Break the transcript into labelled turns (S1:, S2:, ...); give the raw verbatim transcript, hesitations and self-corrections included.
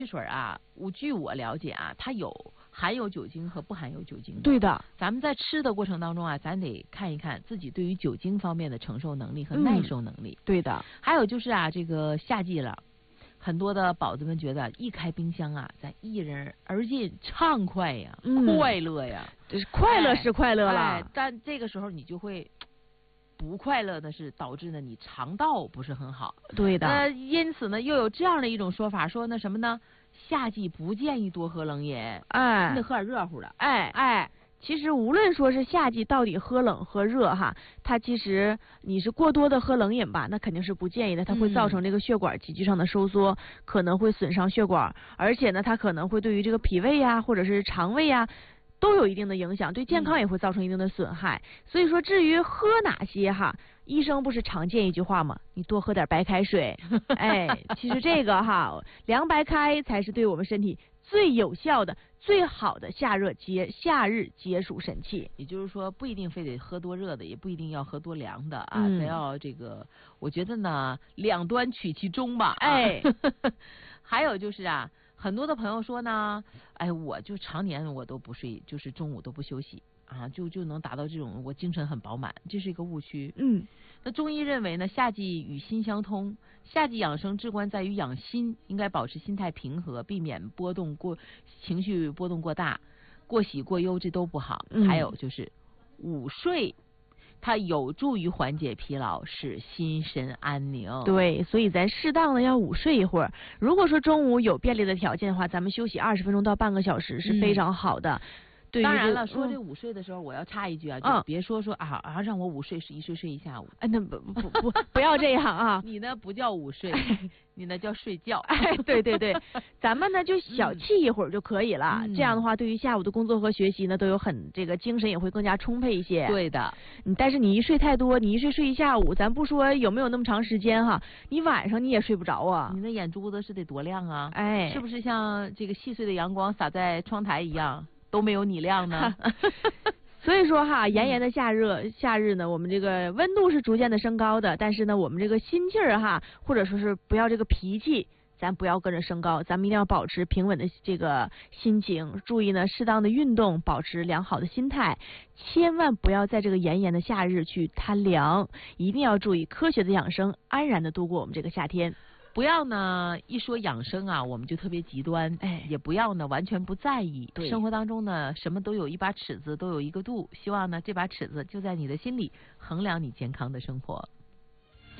S1: 汽水啊，我据我了解啊，它有含有酒精和不含有酒精的。
S2: 对的，
S1: 咱们在吃的过程当中啊，咱得看一看自己对于酒精方面的承受能力和耐受能力。
S2: 嗯、对的。
S1: 还有就是啊，这个夏季了，很多的宝子们觉得一开冰箱啊，咱一人而进，畅快呀，嗯、快乐呀，
S2: 这是快乐是快乐了、
S1: 哎哎。但这个时候你就会。不快乐的是导致呢你肠道不是很好，
S2: 对的。
S1: 呃，因此呢又有这样的一种说法，说那什么呢？夏季不建议多喝冷饮，
S2: 哎，
S1: 你得喝点热乎的，
S2: 哎哎。其实无论说是夏季到底喝冷喝热哈，它其实你是过多的喝冷饮吧，那肯定是不建议的，它会造成这个血管急剧上的收缩，嗯、可能会损伤血管，而且呢，它可能会对于这个脾胃呀或者是肠胃呀。都有一定的影响，对健康也会造成一定的损害。嗯、所以说，至于喝哪些哈，医生不是常见一句话吗？你多喝点白开水。哎，其实这个哈，凉白开才是对我们身体最有效的、最好的夏热解夏日解暑神器。
S1: 也就是说，不一定非得喝多热的，也不一定要喝多凉的啊。
S2: 嗯、
S1: 咱要这个，我觉得呢，两端取其中吧。
S2: 哎，
S1: 还有就是啊。很多的朋友说呢，哎，我就常年我都不睡，就是中午都不休息啊，就就能达到这种我精神很饱满，这是一个误区。
S2: 嗯，
S1: 那中医认为呢，夏季与心相通，夏季养生至关在于养心，应该保持心态平和，避免波动过情绪波动过大，过喜过忧这都不好。
S2: 嗯、
S1: 还有就是午睡。它有助于缓解疲劳，使心神安宁。
S2: 对，所以咱适当的要午睡一会儿。如果说中午有便利的条件的话，咱们休息二十分钟到半个小时是非常好的。嗯对
S1: 当然了，说这午睡的时候，我要插一句啊，
S2: 嗯、
S1: 就别说说啊啊，让我午睡是一睡睡一下午。
S2: 哎，那不不不不要这样啊！
S1: 你呢不叫午睡，你那叫睡觉。
S2: 哎，对对对，咱们呢就小憩一会儿就可以了。嗯、这样的话，对于下午的工作和学习呢，都有很这个精神也会更加充沛一些。
S1: 对的，
S2: 嗯，但是你一睡太多，你一睡睡一下午，咱不说有没有那么长时间哈，你晚上你也睡不着啊。
S1: 你那眼珠子是得多亮啊！
S2: 哎，
S1: 是不是像这个细碎的阳光洒在窗台一样？都没有你亮呢，
S2: 所以说哈，炎炎的夏热夏日呢，我们这个温度是逐渐的升高的，但是呢，我们这个心气儿哈，或者说是不要这个脾气，咱不要跟着升高，咱们一定要保持平稳的这个心情，注意呢适当的运动，保持良好的心态，千万不要在这个炎炎的夏日去贪凉，一定要注意科学的养生，安然的度过我们这个夏天。
S1: 不要呢一说养生啊，我们就特别极端，
S2: 哎，
S1: 也不要呢完全不在意。
S2: 对，
S1: 生活当中呢，什么都有一把尺子，都有一个度。希望呢这把尺子就在你的心里，衡量你健康的生活。